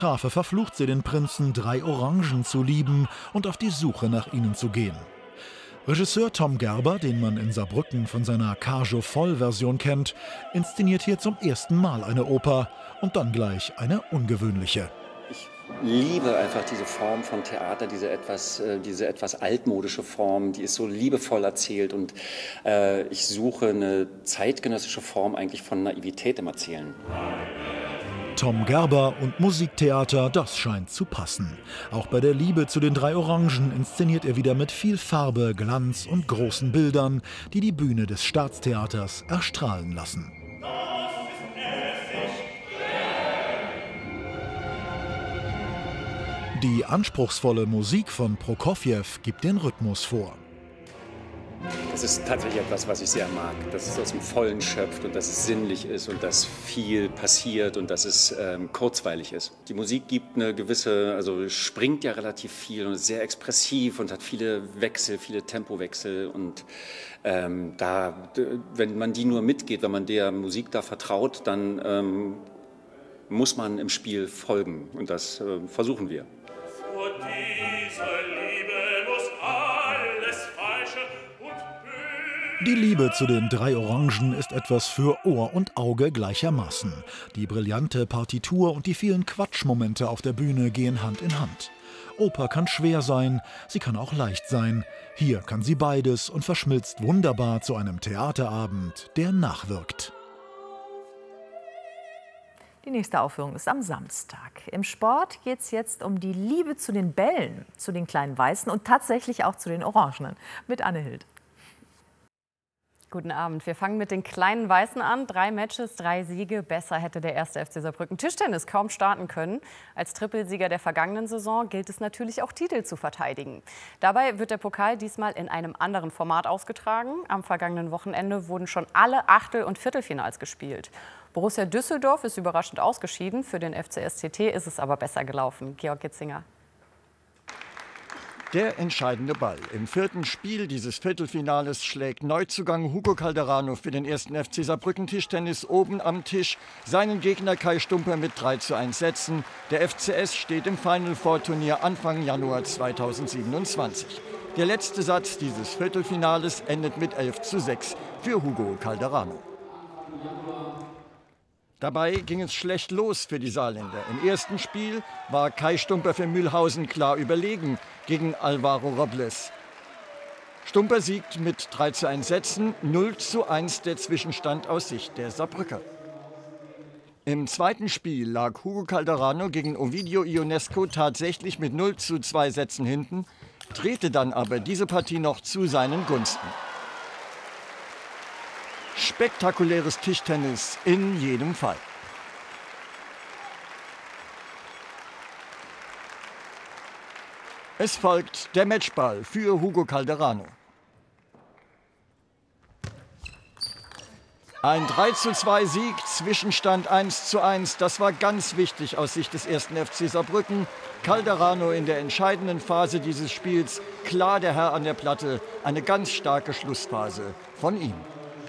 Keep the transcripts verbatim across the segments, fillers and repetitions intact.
Strafe verflucht sie den Prinzen, drei Orangen zu lieben und auf die Suche nach ihnen zu gehen. Regisseur Tom Gerber, den man in Saarbrücken von seiner Cage-Voll-Version kennt, inszeniert hier zum ersten Mal eine Oper und dann gleich eine ungewöhnliche. Ich liebe einfach diese Form von Theater, diese etwas, äh, diese etwas altmodische Form, die ist so liebevoll erzählt und äh, ich suche eine zeitgenössische Form eigentlich von Naivität im Erzählen. Tom Gerber und Musiktheater, das scheint zu passen. Auch bei der Liebe zu den drei Orangen inszeniert er wieder mit viel Farbe, Glanz und großen Bildern, die die Bühne des Staatstheaters erstrahlen lassen. Die anspruchsvolle Musik von Prokofjew gibt den Rhythmus vor. Das ist tatsächlich etwas, was ich sehr mag, dass es aus dem Vollen schöpft und dass es sinnlich ist und dass viel passiert und dass es ähm, kurzweilig ist. Die Musik gibt eine gewisse, also springt ja relativ viel und ist sehr expressiv und hat viele Wechsel, viele Tempowechsel und ähm, da, wenn man die nur mitgeht, wenn man der Musik da vertraut, dann ähm, muss man im Spiel folgen und das äh, versuchen wir. Die Liebe zu den drei Orangen ist etwas für Ohr und Auge gleichermaßen. Die brillante Partitur und die vielen Quatschmomente auf der Bühne gehen Hand in Hand. Oper kann schwer sein, sie kann auch leicht sein. Hier kann sie beides und verschmilzt wunderbar zu einem Theaterabend, der nachwirkt. Die nächste Aufführung ist am Samstag. Im Sport geht es jetzt um die Liebe zu den Bällen, zu den kleinen Weißen und tatsächlich auch zu den Orangenen. Mit Anne Hild. Guten Abend. Wir fangen mit den kleinen Weißen an. Drei Matches, drei Siege. Besser hätte der erste F C Saarbrücken Tischtennis kaum starten können. Als Trippelsieger der vergangenen Saison gilt es natürlich auch, Titel zu verteidigen. Dabei wird der Pokal diesmal in einem anderen Format ausgetragen. Am vergangenen Wochenende wurden schon alle Achtel- und Viertelfinals gespielt. Borussia Düsseldorf ist überraschend ausgeschieden. Für den F C S C T ist es aber besser gelaufen. Georg Gitzinger. Der entscheidende Ball. Im vierten Spiel dieses Viertelfinales schlägt Neuzugang Hugo Calderano für den ersten F C Saarbrücken Tischtennis oben am Tisch seinen Gegner Kai Stumper mit drei zu eins Sätzen. Der F C S steht im Final Four Turnier Anfang Januar zweitausendsiebenundzwanzig. Der letzte Satz dieses Viertelfinales endet mit elf zu sechs für Hugo Calderano. Dabei ging es schlecht los für die Saarländer. Im ersten Spiel war Kai Stumper für Mühlhausen klar überlegen gegen Alvaro Robles. Stumper siegt mit drei zu eins Sätzen, null zu eins der Zwischenstand aus Sicht der Saarbrücker. Im zweiten Spiel lag Hugo Calderano gegen Ovidio Ionesco tatsächlich mit null zu zwei Sätzen hinten, drehte dann aber diese Partie noch zu seinen Gunsten. Spektakuläres Tischtennis in jedem Fall. Es folgt der Matchball für Hugo Calderano. Ein drei zu zwei Sieg, Zwischenstand eins zu eins. Das war ganz wichtig aus Sicht des ersten F C Saarbrücken. Calderano in der entscheidenden Phase dieses Spiels, klar der Herr an der Platte. Eine ganz starke Schlussphase von ihm.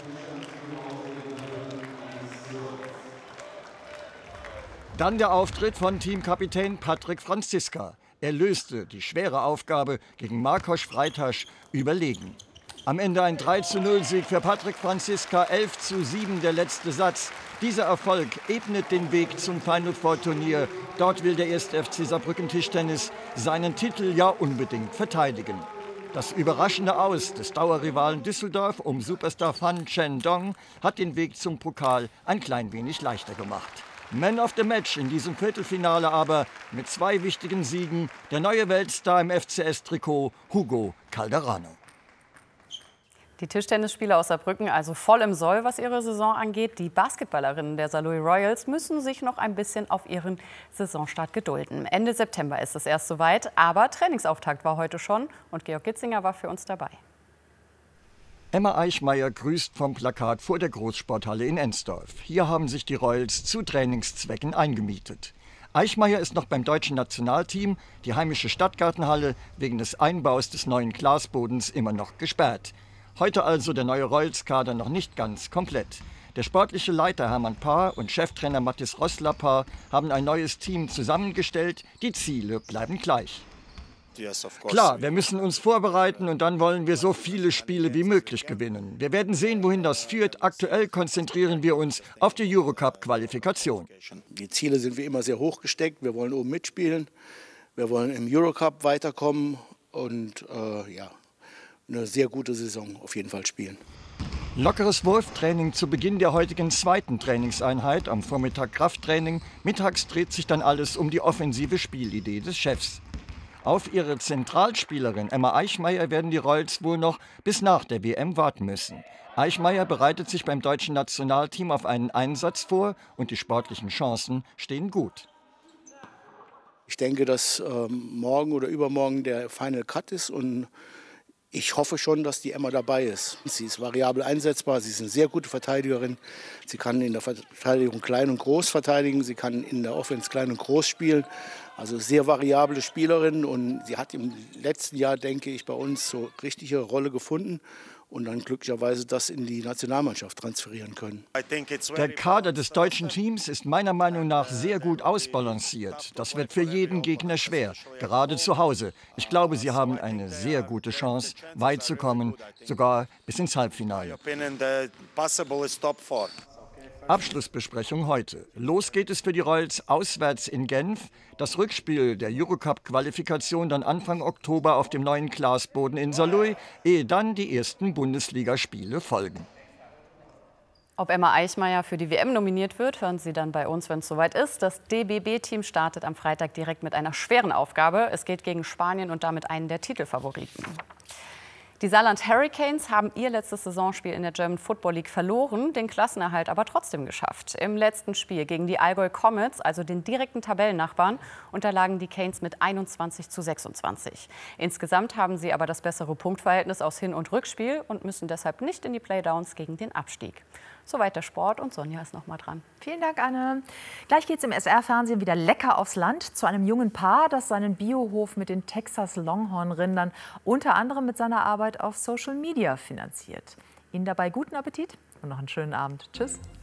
Dann der Auftritt von Teamkapitän Patrick Franziska. Er löste die schwere Aufgabe gegen Marcos Freitasch überlegen. Am Ende ein drei zu null Sieg für Patrick Franziska, elf zu sieben der letzte Satz. Dieser Erfolg ebnet den Weg zum Final Four Turnier. Dort will der erste F C Saarbrücken Tischtennis seinen Titel ja unbedingt verteidigen. Das überraschende Aus des Dauerrivalen Düsseldorf um Superstar Fan Chen Dong hat den Weg zum Pokal ein klein wenig leichter gemacht. Man of the Match in diesem Viertelfinale aber mit zwei wichtigen Siegen der neue Weltstar im F C S-Trikot Hugo Calderano. Die Tischtennisspieler aus Saarbrücken also voll im Soll, was ihre Saison angeht. Die Basketballerinnen der Saarlouis Royals müssen sich noch ein bisschen auf ihren Saisonstart gedulden. Ende September ist es erst soweit, aber Trainingsauftakt war heute schon und Georg Gitzinger war für uns dabei. Emma Eichmeier grüßt vom Plakat vor der Großsporthalle in Ensdorf. Hier haben sich die Royals zu Trainingszwecken eingemietet. Eichmeier ist noch beim deutschen Nationalteam, die heimische Stadtgartenhalle wegen des Einbaus des neuen Glasbodens immer noch gesperrt. Heute also der neue Royals-Kader noch nicht ganz komplett. Der sportliche Leiter Hermann Paar und Cheftrainer Mathis Roßler-Paar haben ein neues Team zusammengestellt. Die Ziele bleiben gleich. Klar, wir müssen uns vorbereiten und dann wollen wir so viele Spiele wie möglich gewinnen. Wir werden sehen, wohin das führt. Aktuell konzentrieren wir uns auf die Eurocup-Qualifikation. Die Ziele sind wie immer sehr hoch gesteckt. Wir wollen oben mitspielen. Wir wollen im Eurocup weiterkommen und äh, ja, eine sehr gute Saison auf jeden Fall spielen. Lockeres Wurftraining zu Beginn der heutigen zweiten Trainingseinheit. Am Vormittag Krafttraining. Mittags dreht sich dann alles um die offensive Spielidee des Chefs. Auf ihre Zentralspielerin Emma Eichmeyer werden die Royals wohl noch bis nach der W M warten müssen. Eichmeyer bereitet sich beim deutschen Nationalteam auf einen Einsatz vor und die sportlichen Chancen stehen gut. Ich denke, dass ähm, morgen oder übermorgen der Final Cut ist und ich hoffe schon, dass die Emma dabei ist. Sie ist variabel einsetzbar, sie ist eine sehr gute Verteidigerin. Sie kann in der Verteidigung klein und groß verteidigen, sie kann in der Offense klein und groß spielen. Also sehr variable Spielerin und sie hat im letzten Jahr, denke ich, bei uns so richtige Rolle gefunden und dann glücklicherweise das in die Nationalmannschaft transferieren können. Der Kader des deutschen Teams ist meiner Meinung nach sehr gut ausbalanciert. Das wird für jeden Gegner schwer, gerade zu Hause. Ich glaube, sie haben eine sehr gute Chance, weit zu kommen, sogar bis ins Halbfinale. Abschlussbesprechung heute. Los geht es für die Royals auswärts in Genf. Das Rückspiel der Eurocup-Qualifikation dann Anfang Oktober auf dem neuen Glasboden in Saarlouis, ehe dann die ersten Bundesligaspiele folgen. Ob Emma Eichmeyer für die W M nominiert wird, hören Sie dann bei uns, wenn es soweit ist. Das D B B-Team startet am Freitag direkt mit einer schweren Aufgabe. Es geht gegen Spanien und damit einen der Titelfavoriten. Die Saarland Hurricanes haben ihr letztes Saisonspiel in der German Football League verloren, den Klassenerhalt aber trotzdem geschafft. Im letzten Spiel gegen die Allgäu Comets, also den direkten Tabellennachbarn, unterlagen die Canes mit einundzwanzig zu sechsundzwanzig. Insgesamt haben sie aber das bessere Punktverhältnis aus Hin- und Rückspiel und müssen deshalb nicht in die Playdowns gegen den Abstieg. Soweit der Sport und Sonja ist noch mal dran. Vielen Dank, Anne. Gleich geht es im S R-Fernsehen wieder lecker aufs Land zu einem jungen Paar, das seinen Biohof mit den Texas Longhorn-Rindern unter anderem mit seiner Arbeit auf Social Media finanziert. Ihnen dabei guten Appetit und noch einen schönen Abend. Tschüss.